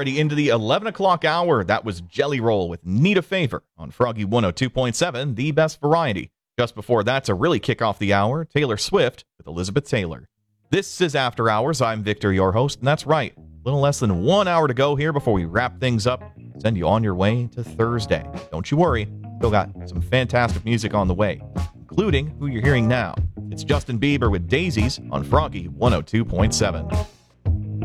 already into the 11 o'clock hour. That was Jelly Roll with Need a Favor on Froggy 102.7, the best variety. Just before that, to really kick off the hour, Taylor Swift with Elizabeth Taylor. This is After Hours. I'm Victor, your host, and that's right. A little less than 1 hour to go here before we wrap things up. Send you on your way to Thursday. Don't you worry. Still got some fantastic music on the way, including who you're hearing now. It's Justin Bieber with Daisies on Froggy 102.7.